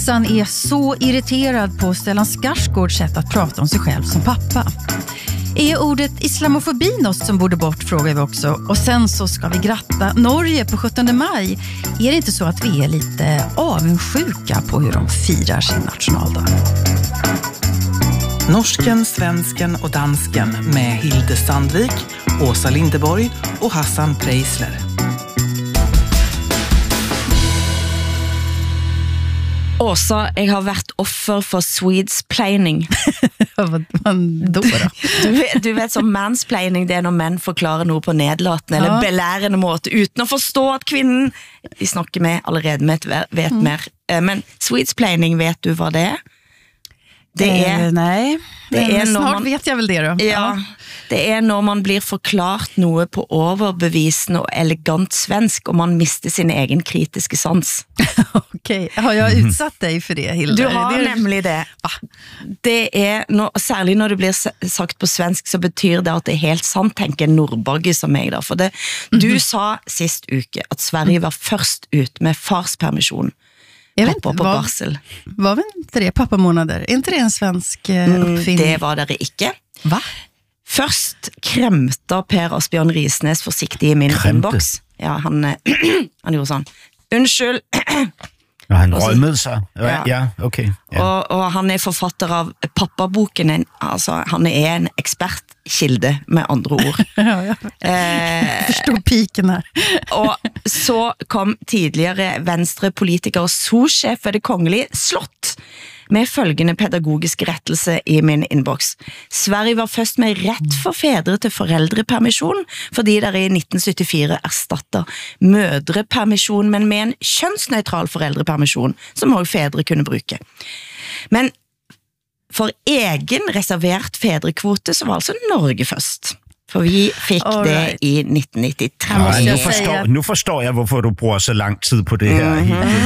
Hassan är så irriterad på Stellan Skarsgårds sätt att prata om sig själv som pappa. Är ordet islamofobi något som borde bort, frågar vi också. Och sen så ska vi gratta Norge på 17 maj. Är det inte så att vi är lite avundsjuka på hur de firar sin nationaldag? Norsken, svensken och dansken med Hilde Sandvik, Åsa Lindeborg och Hassan Preisler. Åsa, jeg har vært offer for Swedesplaining. Vad då? Du vet som mansplaining, det er når menn forklarer noe på nedlatende eller belærende måte, uten å forstå at kvinnen de snakker med allerede vet mer. Men Swedesplaining, vet du hva det er? Det er nej, det är snart vet jag väl det då. Ja, det är när man blir förklart något på överbevisande och elegant svensk och man mister sin egen kritiska sans. Okej, har jag utsatt dig för det, Hilda? Du har nämligen det. Det är, särskilt när det blir sagt på svensk så betyder det att det är helt sant, tänker Nordbagge som mig då. För det, du sa sist uke att Sverige var först ut med farspermission. Pappa på barsel. Var väl inte det pappamånader? Är inte det en svensk uppfinning? Det var det ikke. Va? Først kremta Per Asbjørn Risnes forsiktig i min inbox. Ja, han gjorde sånn. Unnskyld. Ja, han rømmede sig. Ja, okay. Ja. Og han er forfatter av pappaboken. Altså, han er en ekspertkilde, med andre ord. Ja. Forstår piken her. Og så kom tidligere venstrepolitiker og souschef ved det kongelige slott med følgende pedagogisk rettelse i min inbox. Sverige var først med rett for fedre til foreldrepermisjon, fordi der i 1974 erstattet mødrepermisjon, men med en kjønnsneutral foreldrepermisjon, som også fedre kunne bruke. Men for egen reservert fedrekvote, så var altså Norge først. For vi fick det i 1993. Nu förstår jag varför du bruger så lang tid på det her.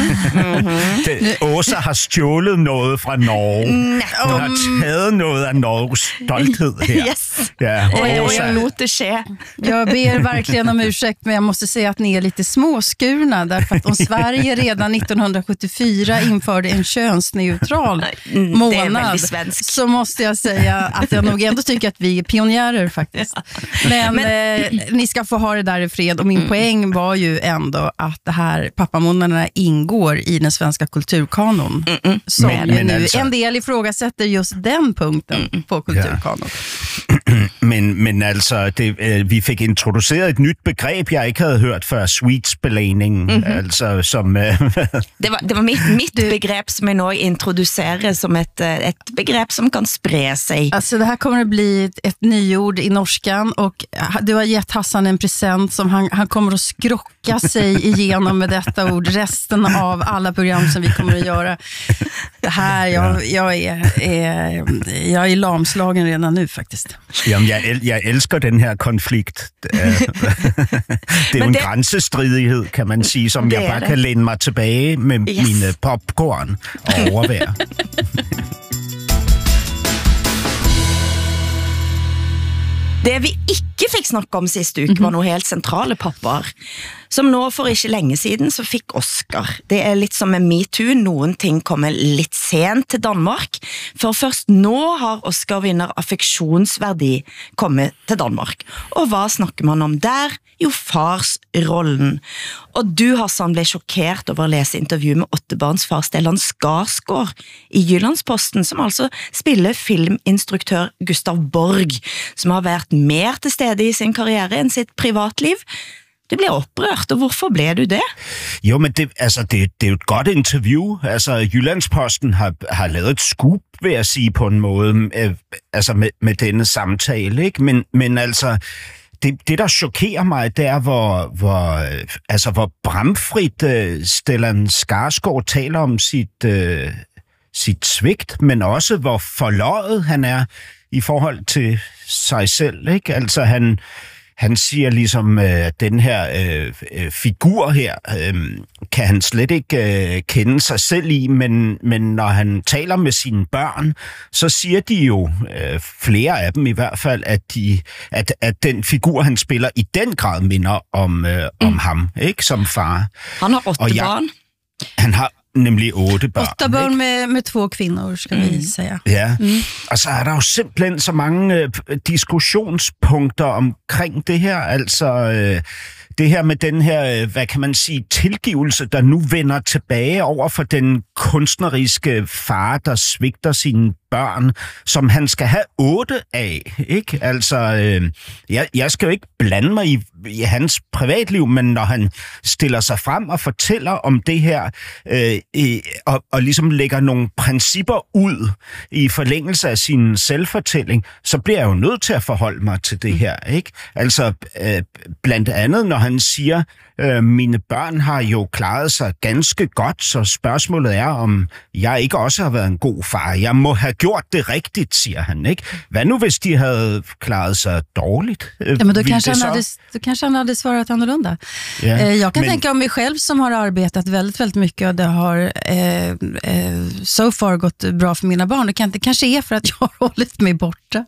Åsa har stjålet noget fra Norge. Du har taget noget av Norges stolthed her. Yes. Ja, och jag låter det ske. Jag ber verkligen om ursäkt, men jag måste säga att ni är lite småskurna, därför att om Sverige redan 1974 införde en könsneutral månad, så måste jag säga att jag nog ändå tycker att vi är pionjärer faktiskt. Men ni ska få ha det där i fred, och min poäng var ju ändå att det här pappamånaderna ingår i den svenska kulturkanon. Som men nu alltså, en del ifrågasätter just den punkten på kulturkanon. Ja. Men alltså, vi fick introduceret ett nytt begrepp jag inte hade hört för, Swedesplaining. Alltså, som, det var mitt begrepp som jag nu introducerar som ett begrepp som kan spre sig. Alltså det här kommer att bli ett nyord i norskan, och du har gett Hassan en present som han kommer att skrocka sig igenom med detta ord resten av alla program som vi kommer att göra. Det här, jag är lamslagen redan nu faktiskt. Jamen, jeg elsker den her konflikt. Det er jo en grænsestridighed, kan man sige, som jeg bare kan læne mig tilbage med mine popcorn og overvære. Det vi ikke fikk snakke om siste uke var noe helt sentrale pappaer, som nå for ikke lenge siden så fikk Oscar. Det er litt som med MeToo, noen ting kommer litt sent til Danmark, for først nå har Oscar-vinner affeksjonsverdi kommet til Danmark. Og hva snakker man om der? Jo, farsrollen. Og du, Hassan, ble sjokkert over å lese intervju med 8-barnsfar Stellan Skarsgård i Jyllandsposten, som altså spiller filminstruktør Gustav Borg, som har vært mer til stede i sin karriere enn sitt privatliv. Du blev upprørt, og hvorfor blev du det? Jo, men det er jo et godt interview. Altså, Jyllandsposten har lavet et scoop, vil jeg sige, på en måde, med denne samtale, ikke? Men altså, det der chokerer mig, det er, hvor bramfrit Stellan Skarsgård taler om sit svigt, men også hvor forløjet han er i forhold til sig selv, ikke? Altså, han siger ligesom, at den her figur her, kan han slet ikke kende sig selv i, men når han taler med sine børn, så siger de jo, flere af dem i hvert fald, at den figur, han spiller, i den grad minder om ham, ikke, som far. Han har 8 barn. Nemlig 8 børn. 8 børn med 2 kvinder, skal vi sige. Ja, og så er der jo simpelthen så mange diskussionspunkter omkring det her, altså det her med den her, hvad kan man sige, tilgivelse, der nu vender tilbage over for den kunstneriske far, der svigter sine børn, som han skal have 8 af, ikke? Altså, jeg skal jo ikke blande mig i hans privatliv, men når han stiller sig frem og fortæller om det her, og ligesom lægger nogle principper ud i forlængelse af sin selvfortælling, så bliver jeg jo nødt til at forholde mig til det her, ikke? Altså, blandt andet, når han siger, mine børn har jo klaret sig ganske godt, så spørgsmålet er, om jeg ikke også har været en god far. Jeg må have gjort det rigtigt, siger han, ikke? Hvad nu, hvis de havde klaret sig dårligt? Ja, men då kanske han hade svarat annorlunda. Ja, jag kan tänka om mig själv som har arbetat väldigt, väldigt mycket och det har so far gått bra för mina barn. Det kanske är för att jag har hållit mig borta.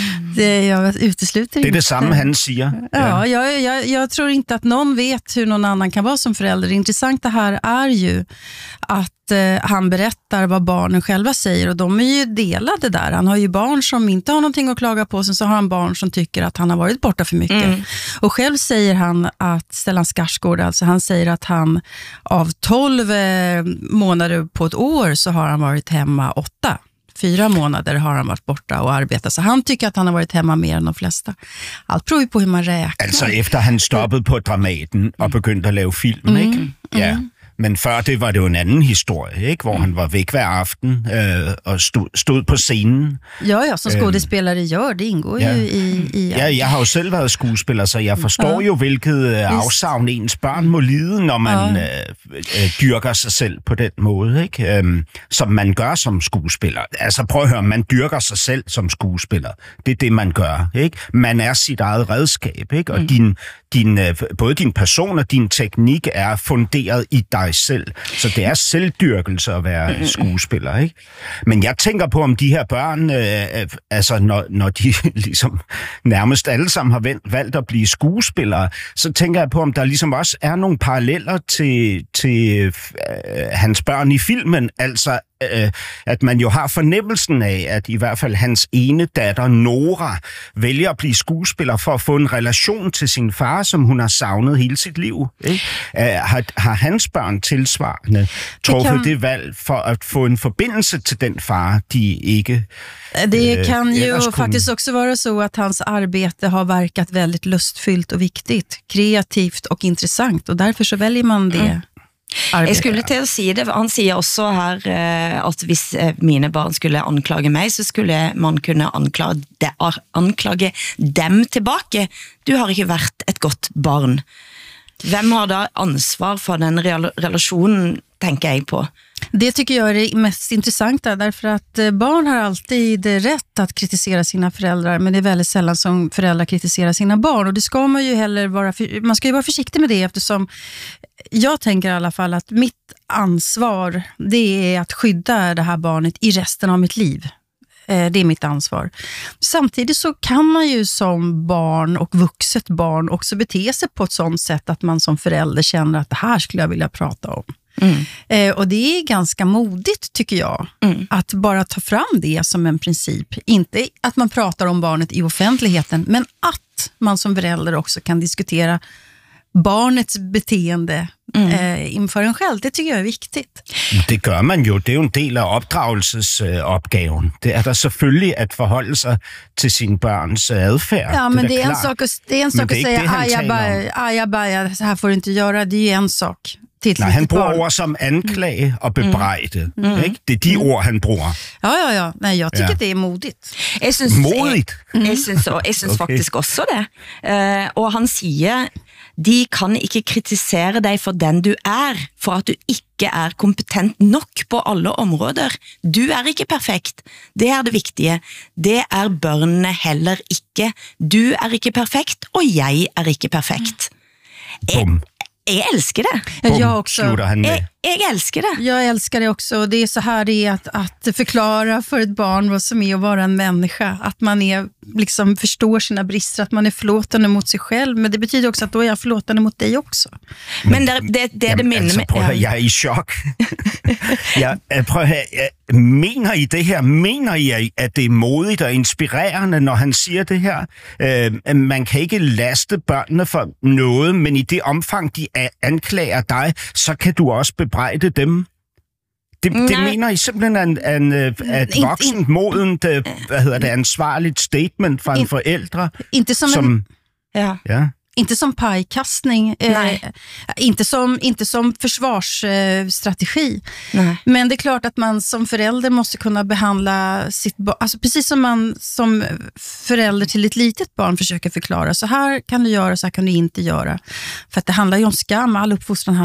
Jag utesluter inte. Det är det samma han säger. Ja, jag tror inte att någon vet hur någon annan kan vara som förälder. Det intressanta här är ju att han berättar vad barnen själva säger och de är ju delade där. Han har ju barn som inte har någonting att klaga på, sen så har han barn som tycker att han har varit borta för mycket. Och själv säger han att Stellan Skarsgård, alltså han säger att han av 12 månader på ett år så har han varit hemma 8. 4 månader har han varit borta och arbetat. Så han tycker att han har varit hemma mer än de flesta. Allt beror ju på hur man räknar. Altså efter han stoppede på Dramaten og begyndte at lave film, ikke? Ja. Men før det var det jo en anden historie, ikke? Hvor han var væk hver aften og stod på scenen. Ja, som skådespelare gör, det ingår ju i... Ja, jeg har jo selv været skuespiller, så jeg forstår jo, hvilket afsavn ens børn må lide, når man dyrker sig selv på den måde, ikke? Som man gør som skuespiller. Altså prøv at høre, man dyrker sig selv som skuespiller. Det er det, man gør, ikke? Man er sit eget redskab, ikke? Og både din person og din teknik er funderet i dig selv. Så det er selvdyrkelse at være skuespiller, ikke? Men jeg tænker på, om de her børn, altså når de ligesom nærmest alle sammen har valgt at blive skuespillere, så tænker jeg på, om der ligesom også er nogle paralleller til hans børn i filmen, altså at man jo har fornemmelsen af, at i hvert fald hans ene datter, Nora, vælger at blive skuespiller for at få en relation til sin far, som hun har savnet hele sit liv. Ikke? Har hans børn tilsvarende truffet det valg for at få en forbindelse til den far, de ikke... Det kan ju faktiskt också vara så att hans arbete har verkat väldigt lustfyllt och viktigt, kreativt och intressant, och därför så väljer man det. Jeg skulle til å si det, han sier også her at hvis mine barn skulle anklage meg, så skulle man kunne anklage dem tilbake. Du har ikke vært et godt barn. Hvem har da ansvar for den relationen, tänker jag på? Det tycker jag är det mest intressanta, därför att barn har alltid rätt att kritisera sina föräldrar, men det är väldigt sällan som föräldrar kritiserar sina barn, och det ska man ju heller man ska ju vara försiktig med det, eftersom jag tänker i alla fall att mitt ansvar, det är att skydda det här barnet i resten av mitt liv. Det är mitt ansvar. Samtidigt så kan man ju som barn och vuxet barn också bete sig på ett sånt sätt att man som förälder känner att det här skulle jag vilja prata om. Och det är ganska modigt, tycker jag, att bara ta fram det som en princip. Inte att man pratar om barnet i offentligheten, men att man som förälder också kan diskutera barnets beteende inför en själv. Det tycker jag är viktigt. Det gør man jo. Det er jo en del af opdragelsesopgaven. Det er der selvfølgelig at forholde sig til sine børns adfærd. Ja, men det är en sak att säga ajabaja, så här får du inte göra. Det är ju en sak. Nej, han bruger ord som anklage og bebrejde. Ikke? Det er de ord, han bruger. Ja. Nej, jag tycker det är modigt. Modigt? Jeg synes faktisk også det. Og han siger, de kan ikke kritisere dig for den du er, for at du ikke er kompetent nok på alle områder. Du er ikke perfekt. Det er det vigtige. Det er børnene heller ikke. Du er ikke perfekt, og jeg er ikke perfekt. Jeg elsker det. Jeg også. Slutter han med. jag älskar det. Jag älskar det också. Det är så här det är att förklara för ett barn vad som är att vara en människa. Att man liksom förstår sina brister, att man är förlåtande mot sig själv. Men det betyder också att då är jag förlåtande mot dig också. Men det minner mig... Jag är i chock. Mener I det her? Mener I, at det er modigt og inspirerende, når han siger det her? Man kan ikke laste børnene for noget, men i det omfang, de anklager dig, så kan du også bebrejde dem. Det mener I simpelthen et voksent, modent, ansvarligt statement fra en forældre? Inte som Ja. Inte som pajkastning, inte som försvarsstrategi. Men det är klart att man som förälder måste kunna behandla sitt barn, alltså precis som man som förälder till ett litet barn försöker förklara. Så här kan du göra, så här kan du inte göra. För att det handlar ju om skam, all uppfostran